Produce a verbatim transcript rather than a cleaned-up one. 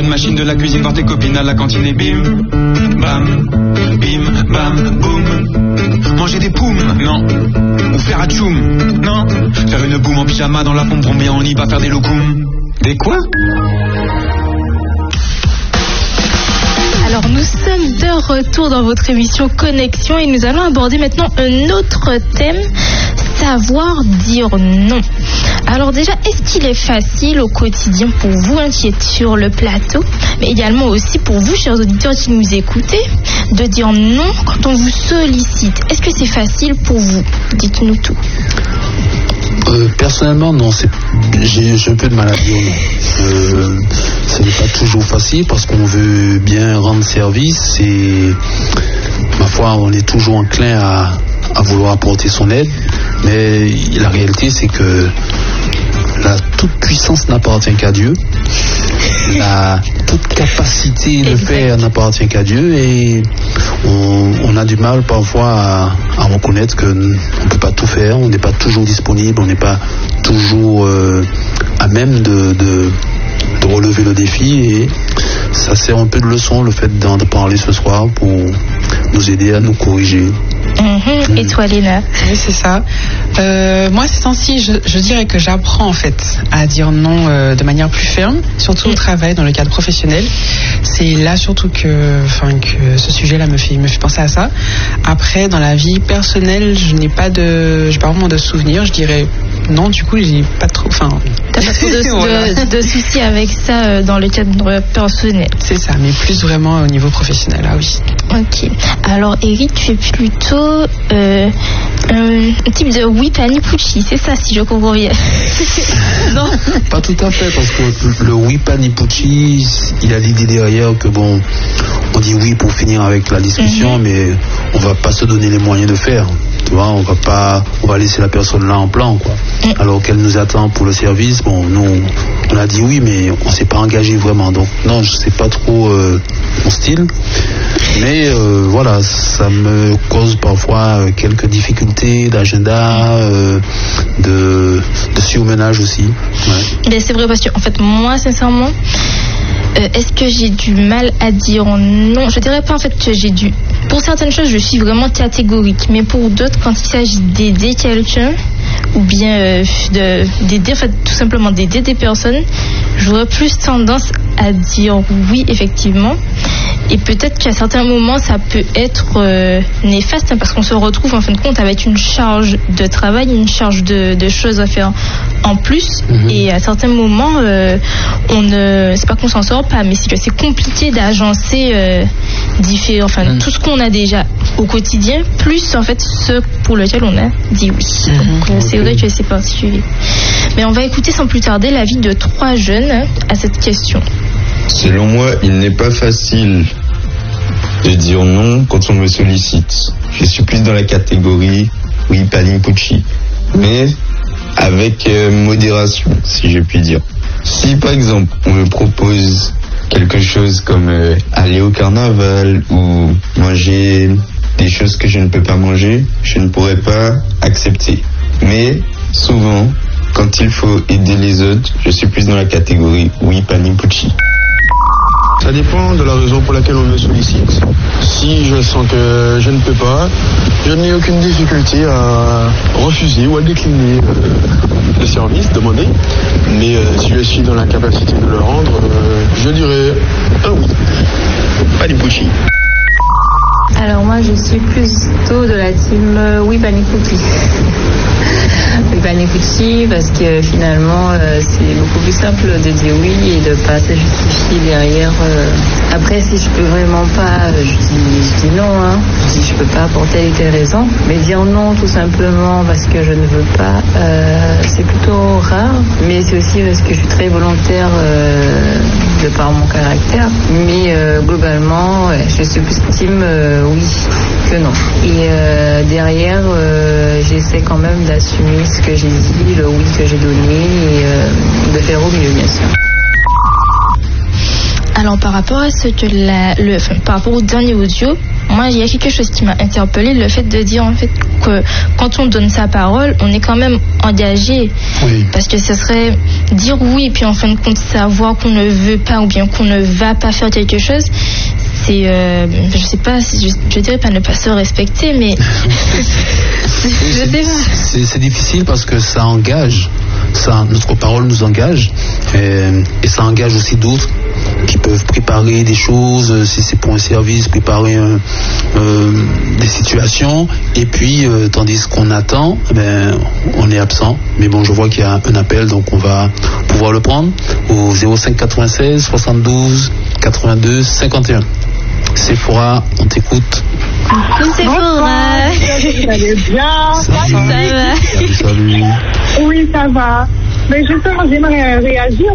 une machine de la cuisine, voir tes copines à la cantine et bim, bam, bim, bam, boum. Manger des poums, non. Ou faire un tchoum, non. Faire une boum en pyjama dans la pompe, on on y va faire des locums. Des quoi? Alors nous sommes de retour dans votre émission Connexion et nous allons aborder maintenant un autre thème, savoir dire non. Alors déjà, est-ce qu'il est facile au quotidien pour vous hein, qui êtes sur le plateau, mais également aussi pour vous, chers auditeurs qui nous écoutez, de dire non quand on vous sollicite? Est-ce que c'est facile pour vous? Dites-nous tout. Euh, personnellement, non, c'est, j'ai, j'ai un peu de mal à dire non. Euh, ce n'est pas toujours facile parce qu'on veut bien rendre service et, ma foi, on est toujours enclin à, à vouloir apporter son aide, mais la réalité, c'est que la toute puissance n'appartient qu'à Dieu. La toute capacité de faire n'appartient qu'à Dieu et on, on a du mal parfois à, à reconnaître qu'on ne peut pas tout faire, on n'est pas toujours disponible, on n'est pas toujours euh, à même de, de, de relever le défi et ça sert un peu de leçon le fait d'en parler ce soir pour nous aider à nous corriger. Mmh. Et toi, Léna? Oui, c'est ça. Euh, moi, ces temps-ci, je, je dirais que j'apprends en fait à dire non euh, de manière plus ferme, surtout mmh. au travail, dans le cadre professionnel. C'est là surtout que, enfin, que ce sujet-là me fait, me fait penser à ça. Après, dans la vie personnelle, je n'ai pas de, j'ai pas vraiment de souvenirs. Je dirais non. Du coup, j'ai pas trop, enfin. T'as pas trop de, voilà. de, de soucis avec ça euh, dans le cadre personnel. C'est ça, mais plus vraiment au niveau professionnel. Ah oui. Ok. Alors, Eric, tu es plutôt euh, un type de oui panipucci, c'est ça si je comprends bien? Non, pas tout à fait, parce que le oui panipucci, il a l'idée derrière que bon, on dit oui pour finir avec la discussion, mm-hmm. mais on va pas se donner les moyens de faire. Tu vois, on va pas, on va laisser la personne là en plan, quoi. Mm. Alors qu'elle nous attend pour le service, bon, nous, on a dit oui, mais on s'est pas engagé vraiment. Donc non, je sais pas trop euh, mon style, mais euh, voilà, ça me cause parfois quelques difficultés d'agenda, euh, de, de surmenage aussi. Ouais. Mais c'est vrai parce que en fait, moi, sincèrement. Euh, est-ce que j'ai du mal à dire non? Je dirais pas en fait que j'ai du... Pour certaines choses, je suis vraiment catégorique. Mais pour d'autres, quand il s'agit d'aider quelqu'un, ou bien euh, de, d'aider, en fait, tout simplement d'aider des personnes, j'aurais plus tendance à dire oui, effectivement. Et peut-être qu'à certains moments, ça peut être euh, néfaste, hein, parce qu'on se retrouve en fin de compte avec une charge de travail, une charge de, de choses à faire en plus. Mmh. Et à certains moments, euh, on ne, c'est pas qu'on s'en sort pas, mais c'est que c'est compliqué d'agencer euh, différents, enfin mmh. tout ce qu'on a déjà au quotidien, plus en fait ce pour lequel on a dit oui. Mmh. Donc euh, okay. C'est vrai que c'est particulier. Mais on va écouter sans plus tarder l'avis de trois jeunes hein, à cette question. Selon moi, il n'est pas facile de dire non quand on me sollicite. Je suis plus dans la catégorie oui, panipucci, mais avec euh, modération, si je puis dire. Si par exemple on me propose quelque chose comme euh, aller au carnaval ou manger des choses que je ne peux pas manger, je ne pourrais pas accepter. Mais souvent, quand il faut aider les autres, je suis plus dans la catégorie oui, panipucci. Ça dépend de la raison pour laquelle on me sollicite. Si je sens que je ne peux pas, je n'ai aucune difficulté à refuser ou à décliner euh, le service demandé. Mais euh, si je suis dans la capacité de le rendre, euh, je dirais un oui. Panipucci. Alors moi je suis plutôt de la team euh, oui panipucci. Oui panipucci parce que finalement euh, c'est beaucoup plus simple de dire oui et de pas se justifier derrière. Euh... Après si je peux vraiment pas, euh, je, dis, je dis non. Hein. Je dis je peux pas pour telle et telle raison. Mais dire non tout simplement parce que je ne veux pas, euh, c'est plutôt rare. Mais c'est aussi parce que je suis très volontaire euh, de par mon caractère. Mais euh, globalement ouais, je suis plus team euh, oui que non. Et euh, derrière, euh, j'essaie quand même d'assumer ce que j'ai dit, le oui que j'ai donné et euh, de faire au mieux, bien sûr. Alors par rapport à ce que la, le, enfin, par rapport au dernier audio, moi, il y a quelque chose qui m'a interpellée, le fait de dire en fait que quand on donne sa parole, on est quand même engagé. Oui. Parce que ce serait dire oui, puis en fin de compte savoir qu'on ne veut pas ou bien qu'on ne va pas faire quelque chose. C'est, euh, je sais pas, je, je dirais pas ne pas se respecter, mais je sais pas. C'est, c'est difficile parce que ça engage, ça, notre parole nous engage, et, et ça engage aussi d'autres qui peuvent préparer des choses, si c'est pour un service, préparer un, euh, des situations, et puis euh, tandis qu'on attend, ben, on est absent. Mais bon, je vois qu'il y a un appel, donc on va pouvoir le prendre au zéro cinq quatre-vingt-seize soixante-douze quatre-vingt-deux cinquante et un. Sephora, on t'écoute. Sephora. Vous allez bien? Salut. Ça va. Salut, salut. Oui, ça va. Mais justement, j'aimerais réagir